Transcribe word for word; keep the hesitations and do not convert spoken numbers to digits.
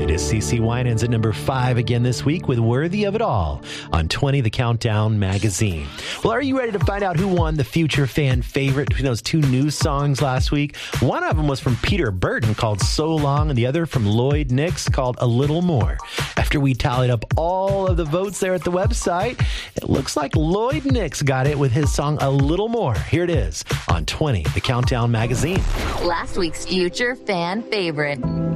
It is CeCe Winans at number five again this week with Worthy of It All on twenty, The Countdown magazine. Well, are you ready to find out who won the Future Fan Favorite between those two new songs last week? One of them was from Peter Burton called So Long, and the other from Lloyd Nix called A Little More. After we tallied up all of the votes there at the website, it looks like Lloyd Nix got it with his song A Little More. Here it is on twenty, The Countdown magazine. Last week's Future Fan Favorite.